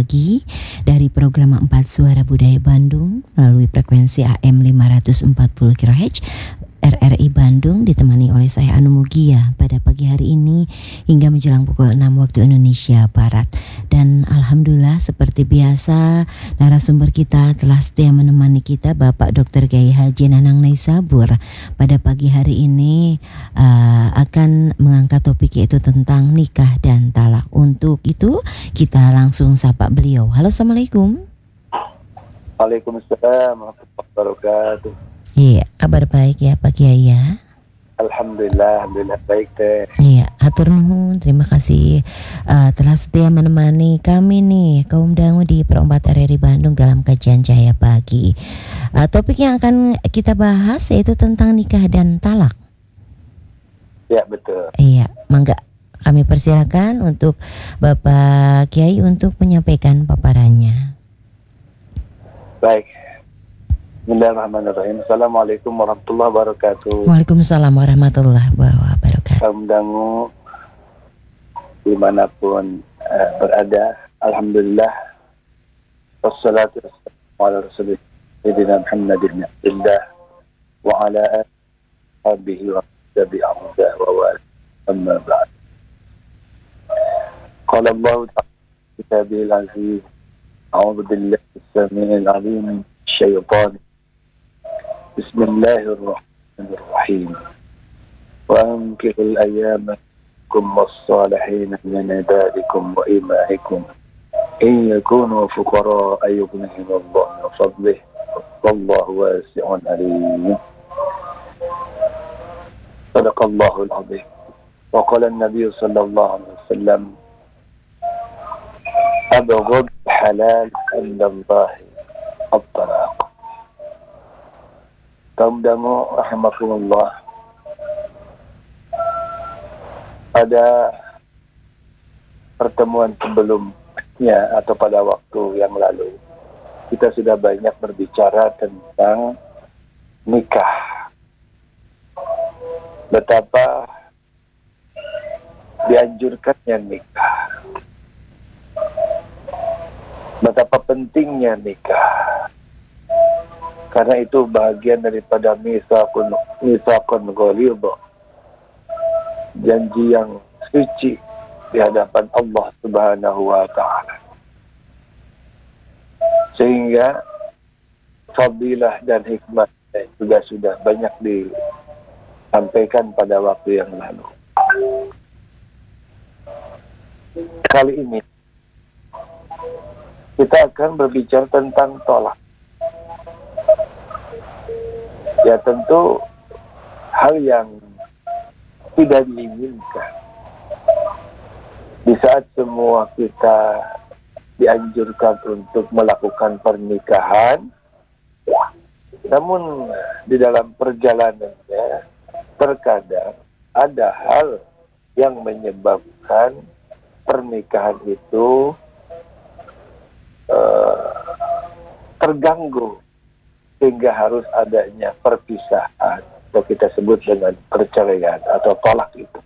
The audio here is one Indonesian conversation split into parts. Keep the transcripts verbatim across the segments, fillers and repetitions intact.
pagi dari program empat Suara Budaya Bandung melalui frekuensi A M lima ratus empat puluh kilohertz R R I Bandung, ditemani oleh saya Anu Mugia pada pagi hari ini hingga menjelang pukul enam waktu Indonesia Barat. Dan alhamdulillah seperti biasa narasumber kita telah setia menemani kita, Bapak Doktor Kiai Haji Nanang Naisabur. Pada pagi hari ini uh, akan mengangkat topik yaitu tentang nikah dan talak. Untuk itu kita langsung sapa beliau. Halo, Assalamualaikum. Waalaikumsalam warahmatullahi wabarakatuh. Iya, kabar baik ya Pak Kiai ya. Alhamdulillah, alhamdulillah baik teh. Iya, hatur nuhun, terima kasih uh, telah setia menemani kami nih kaum dangu di Perempat R R I Bandung dalam kajian Cahaya Pagi. Uh, topik yang akan kita bahas yaitu tentang nikah dan talak. Ya, betul. Iya, mangga kami persilakan untuk Bapak Kiai untuk menyampaikan paparannya. Baik. Bismillahirrahmanirrahim. Assalamualaikum warahmatullahi wabarakatuh. Waalaikumsalam warahmatullahi wabarakatuh. Kaum dangu dimanapun uh, berada, alhamdulillah wassalatu wassalamu ala rasulillah sayyidina Muhammadin abdillah wa ala alihi wa tabi'ahu wa wal amma ba'd. Qala Allah ta'ala fi kitabil aziz, a'udzu billahi as-sami'il 'alim minash syaitanir Bismillahirrahmanirrahim. Wa ankihul ayyamakum was-salihin min ibadikum wa imaikum in yakunu fuqara yughnihim Allah min fadlihi wallahu wasi'un alim. Sadaqallahul azim. Wa qala an-nabiy sallallahu alaihi wasallam abghad halal inda Allah at-talaq. Kaum dangu rahimakumullah, pada pertemuan sebelumnya atau pada waktu yang lalu kita sudah banyak berbicara tentang nikah, betapa dianjurkannya nikah, betapa pentingnya nikah. Karena itu bagian daripada mitsaqun mitsaqun ghalidh, janji yang suci di hadapan Allah Subhanahu wa taala. Sehingga fadilah dan hikmah juga sudah banyak disampaikan pada waktu yang lalu. Kali ini kita akan berbicara tentang tolak. Ya tentu hal yang tidak diinginkan. Di saat semua kita dianjurkan untuk melakukan pernikahan, namun di dalam perjalanannya terkadang ada hal yang menyebabkan pernikahan itu uh, terganggu, sehingga harus adanya perpisahan atau kita sebut dengan perceraian atau tolak itu.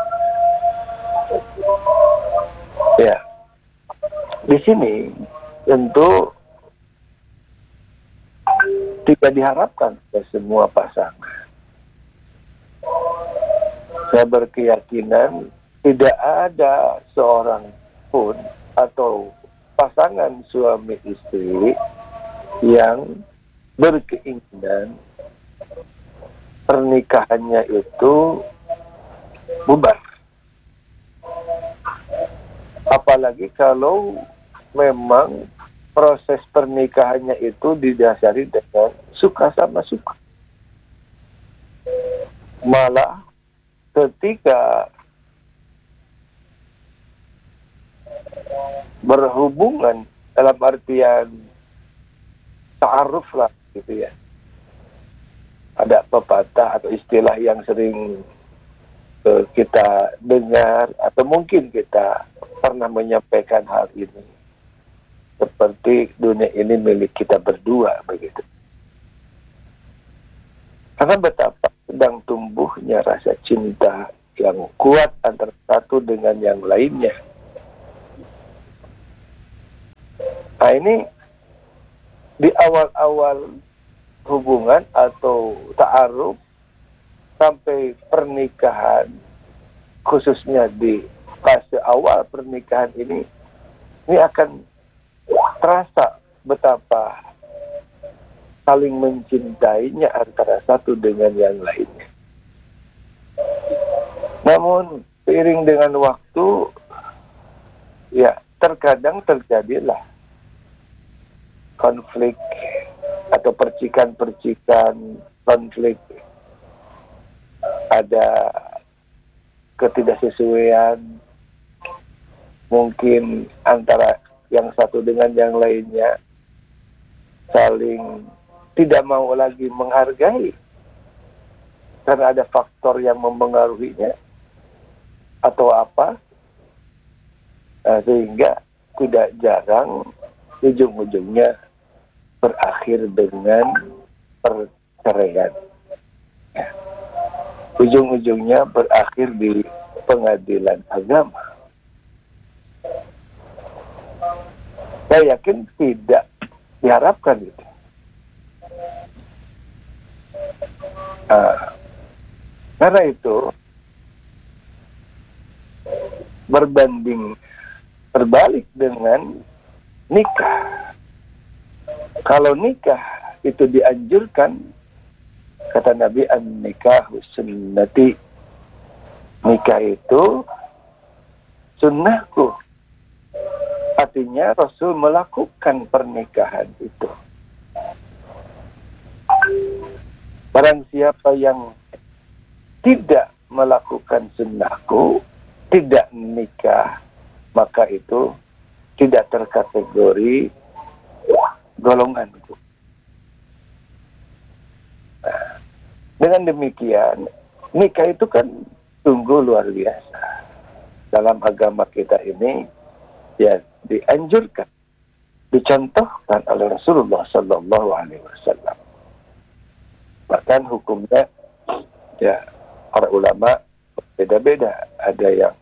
Ya, di sini tentu tidak diharapkan oleh semua pasangan. Saya berkeyakinan tidak ada seorang pun atau pasangan suami istri yang berkeinginan pernikahannya itu bubar. Apalagi kalau memang proses pernikahannya itu didasari dengan suka sama suka. Malah ketika berhubungan dalam artian ta'aruf lah gitu ya, ada pepatah atau istilah yang sering uh, kita dengar atau mungkin kita pernah menyampaikan hal ini, seperti dunia ini milik kita berdua begitu. Karena betapa sedang tumbuhnya rasa cinta yang kuat antara satu dengan yang lainnya. Nah ini di awal-awal hubungan atau ta'aruf sampai pernikahan, khususnya di fase awal pernikahan ini, ini akan terasa betapa saling mencintainya antara satu dengan yang lainnya. Namun seiring dengan waktu, ya terkadang terjadilah konflik atau percikan-percikan konflik, ada ketidaksesuaian mungkin antara yang satu dengan yang lainnya, saling tidak mau lagi menghargai karena ada faktor yang mempengaruhinya atau apa, nah, sehingga tidak jarang ujung-ujungnya berakhir dengan perceraian. Ujung-ujungnya berakhir di pengadilan agama. Saya yakin tidak diharapkan itu. Nah, karena itu berbanding terbalik dengan nikah. Kalau nikah itu dianjurkan, kata Nabi, an-nikahu sunnati, nikah itu sunnahku. Artinya Rasul melakukan pernikahan itu. Barang siapa yang tidak melakukan sunnahku, tidak nikah, maka itu tidak terkategori golonganku. Nah, dengan demikian, nikah itu kan sungguh luar biasa. Dalam agama kita ini, ya dianjurkan, dicontohkan oleh Rasulullah Sallallahu Alaihi Wasallam. Bahkan hukumnya, ya para ulama beda-beda. Ada yang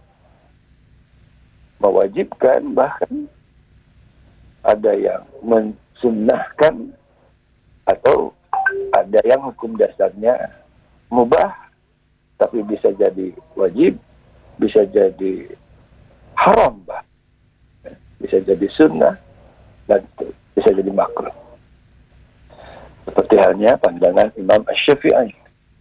mewajibkan, bahkan ada yang mensunnahkan, atau ada yang hukum dasarnya mubah, tapi bisa jadi wajib, bisa jadi haram, bah. Bisa jadi sunnah, dan bisa jadi makruh. Seperti halnya pandangan Imam Asy-Syafi'i.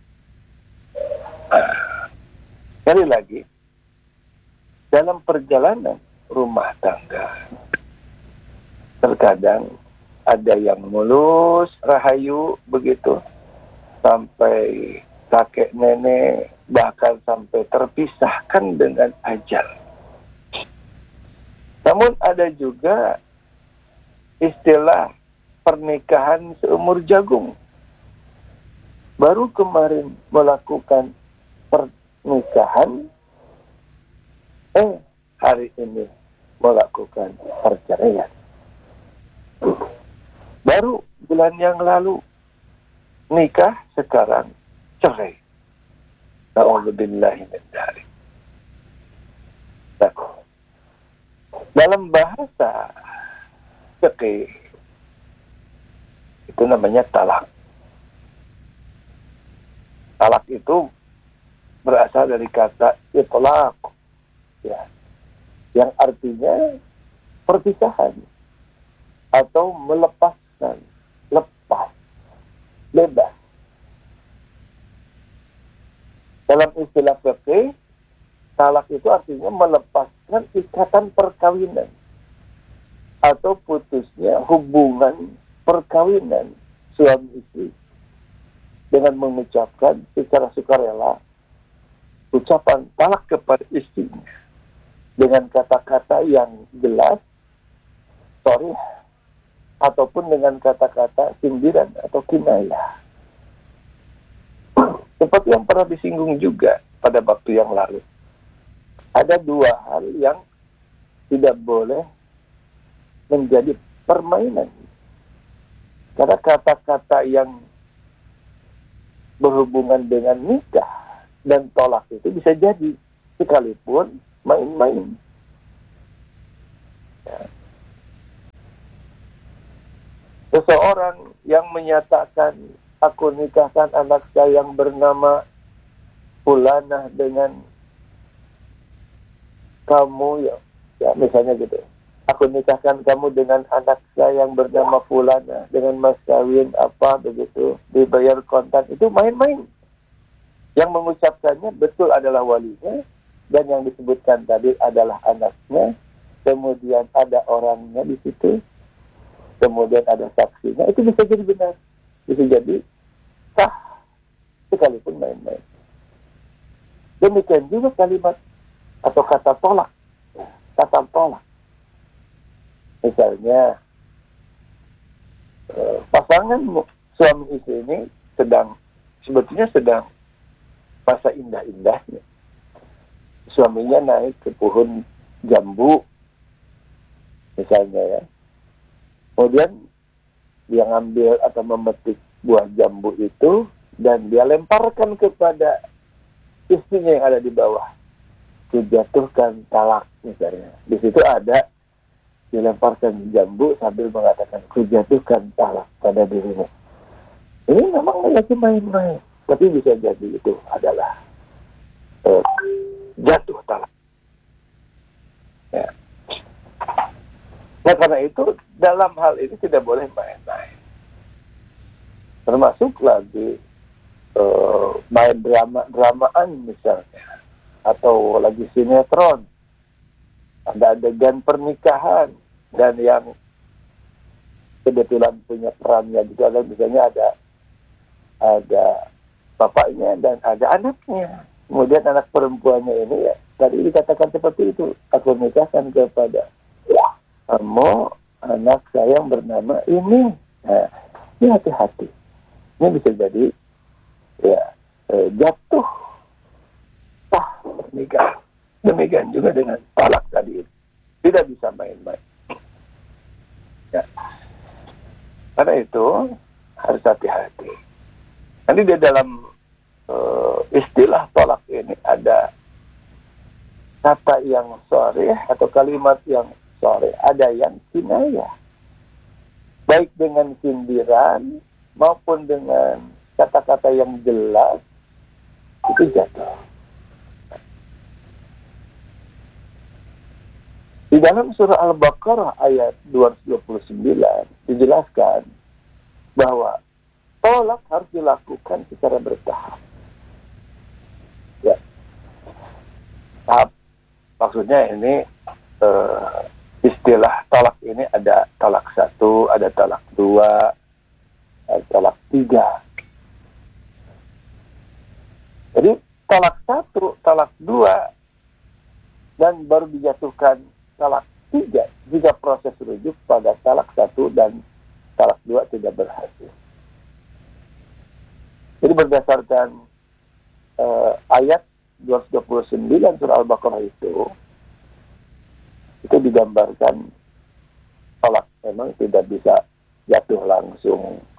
Sekali lagi, dalam perjalanan rumah tangga, terkadang ada yang mulus, rahayu, begitu, sampai kakek nenek, bahkan sampai terpisahkan dengan ajal. Namun ada juga istilah pernikahan seumur jagung. Baru kemarin melakukan pernikahan, eh hari ini melakukan perceraian. Baru bulan yang lalu nikah, sekarang cerai. Na'udzubillahi min dzalik. Nah, dalam bahasa fikih itu namanya talak. Talak itu berasal dari kata itlaq, ya, yang artinya perpisahan atau melepaskan, lepas, bebas. Dalam istilah fikih, talak itu artinya melepaskan ikatan perkawinan atau putusnya hubungan perkawinan suami istri dengan mengucapkan secara sukarela ucapan talak kepada istrinya dengan kata-kata yang jelas, sharih, ataupun dengan kata-kata sindiran atau kinayah. Seperti yang pernah disinggung juga pada waktu yang lalu. Ada dua hal yang tidak boleh menjadi permainan. Karena kata-kata yang berhubungan dengan nikah dan tolak itu bisa jadi sekalipun main-main. Ya. seseorang yang menyatakan aku nikahkan anak saya yang bernama Fulanah dengan kamu, ya, ya misalnya gitu. Aku nikahkan kamu dengan anak saya yang bernama Fulanah dengan mas kawin apa begitu, dibayar kontan, itu main-main. Yang mengucapkannya betul adalah walinya, dan yang disebutkan tadi adalah anaknya. Kemudian ada orangnya di situ, kemudian ada saksinya. Itu bisa jadi benar, bisa jadi sah, sekalipun main-main. Demikian juga kalimat atau kata tolak, kata tolak. Misalnya pasangan suami istri ini sedang, sebetulnya sedang masa indah-indahnya. Suaminya naik ke pohon jambu, misalnya ya. Kemudian dia ngambil atau memetik buah jambu itu dan dia lemparkan kepada istrinya yang ada di bawah. Dijatuhkan talak misalnya. Di situ ada dilemparkan jambu sambil mengatakan kujatuhkan talak pada dirimu. Ini memang lagi main-main, tapi bisa jadi itu adalah uh, jatuh talak. Ya. Nah karena itu dalam hal ini tidak boleh main-main. Termasuk lagi uh, main drama-dramaan misalnya, atau lagi sinetron. Ada adegan pernikahan dan yang kebetulan punya perannya juga, dan misalnya ada ada bapaknya dan ada anaknya. Kemudian anak perempuannya ini ya tadi dikatakan seperti itu, aku nikahkan kepada kamu anak saya yang bernama ini. Nah, ini hati-hati. Ini bisa jadi ya eh, jatuh sah pernikahan. Demikian juga dengan talak tadi, tidak bisa main-main. Ya. Karena itu harus hati-hati. Nanti di dalam uh, istilah tolak ini ada kata yang sharih atau kalimat yang sharih, ada yang kinayah. Baik dengan sindiran maupun dengan kata-kata yang jelas, itu jatuh. Di dalam surah Al-Baqarah ayat dua ratus dua puluh sembilan dijelaskan bahwa tolak harus dilakukan secara bertahap. Ya. Tahap maksudnya ini uh, istilah tolak ini ada talak satu, ada talak dua, ada talak tiga. Jadi talak satu, talak dua, dan baru dijatuhkan talak tiga jika proses rujuk pada talak satu dan talak dua tidak berhasil. Jadi berdasarkan uh, ayat dua ratus dua puluh sembilan surah Al-Baqarah itu, itu digambarkan talak memang tidak bisa jatuh langsung